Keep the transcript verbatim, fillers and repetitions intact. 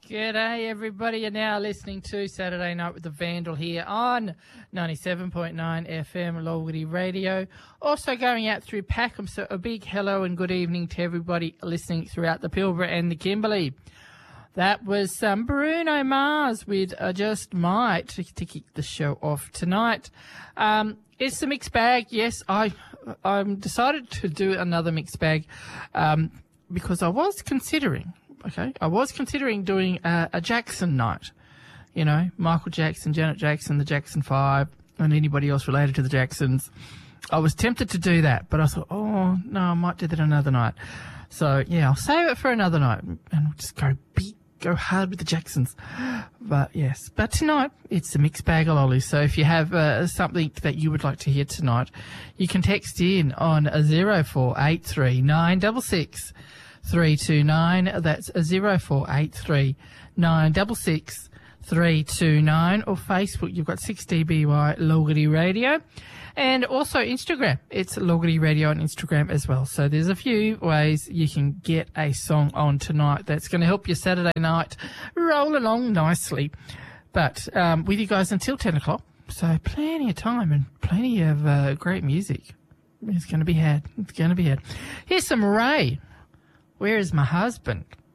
G'day, everybody. You're now listening to Saturday Night with the Vandal here on ninety-seven point nine F M Logarty Radio. Also going out through Packham, so a big hello and good evening to everybody listening throughout the Pilbara and the Kimberley. That was um, Bruno Mars with uh, Just Might to, to kick the show off tonight. Um, it's a mixed bag. Yes, I I decided to do another mixed bag um, because I was considering... Okay, I was considering doing a, a Jackson night, you know, Michael Jackson, Janet Jackson, the Jackson Five, and anybody else related to the Jacksons. I was tempted to do that, but I thought, oh, no, I might do that another night. So, yeah, I'll save it for another night, and we'll just go beat, go hard with the Jacksons. But, yes, but tonight, it's a mixed bag of lollies. So if you have uh, something that you would like to hear tonight, you can text in on zero four eight three nine six six. three two nine. That's zero four eight three nine six six three two nine. Or Facebook, you've got six D B Y Logarty Radio. And also Instagram. It's Logarty Radio on Instagram as well. So there's a few ways you can get a song on tonight that's going to help your Saturday night roll along nicely. But um, with you guys until ten o'clock. So plenty of time and plenty of uh, great music. It's going to be had. It's going to be had. Here's some Ray. Where is my husband?